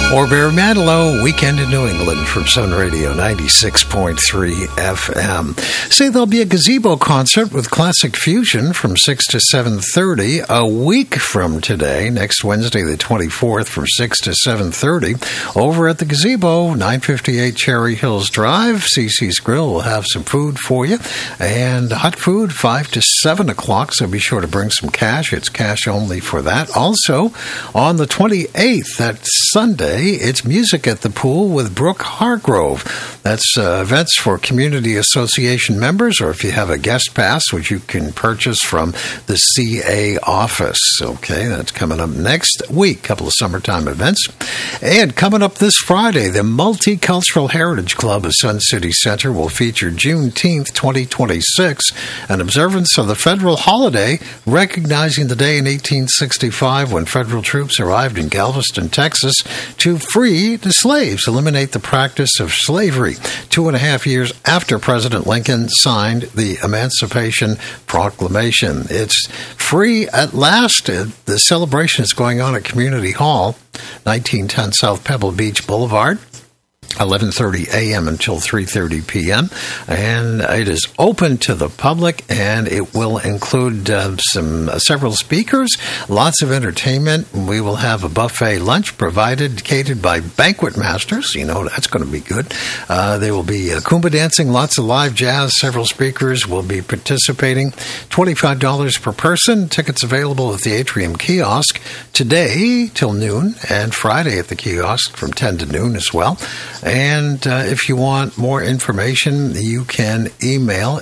Or Barry Manilow, Weekend in New England from Sun Radio 96.3 FM. Say there'll be a gazebo concert with Classic Fusion from 6 to 7:30 a week from today, next Wednesday the 24th from 6 to 7:30 over at the gazebo, 958 Cherry Hills Drive. CC's Grill will have some food for you, and hot food 5 to 7 o'clock, so be sure to bring some cash. It's cash only for that. Also, on the 28th, that's Sunday, it's Music at the Pool with Brooke Hargrove. That's events for community association members, or if you have a guest pass, which you can purchase from the CA office. Okay, that's coming up next week, couple of summertime events. And coming up this Friday, the Multicultural Heritage Club of Sun City Center will feature Juneteenth 2026, an observance of the federal holiday recognizing the day in 1865 when federal troops arrived in Galveston, Texas, to free the slaves, eliminate the practice of slavery, 2.5 years after President Lincoln signed the Emancipation Proclamation. It's free at last. The celebration is going on at Community Hall, 1910 South Pebble Beach Boulevard, 11:30 a.m. until 3:30 p.m. And it is open to the public, and it will include several speakers, lots of entertainment. We will have a buffet lunch provided, catered by Banquet Masters. You know, that's going to be good. There will be Kumba dancing, lots of live jazz. Several speakers will be participating. $25 per person. Tickets available at the Atrium Kiosk today till noon, and Friday at the kiosk from 10 to noon as well. And if you want more information, you can email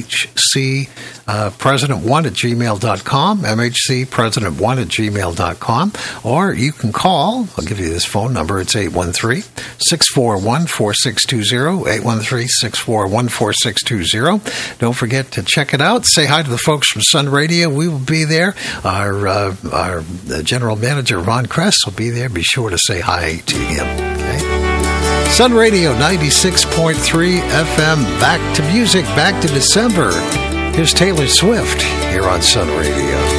mhcpresident1@gmail.com, mhcpresident1@gmail.com, or you can call. I'll give you this phone number. It's 813-641-4620, 813-641-4620. Don't forget to check it out. Say hi to the folks from Sun Radio. We will be there. Our general manager, Ron Kress, will be there. Be sure to say hi to him. Okay? Sun Radio 96.3 FM. Back to music, back to December. Here's Taylor Swift here on Sun Radio.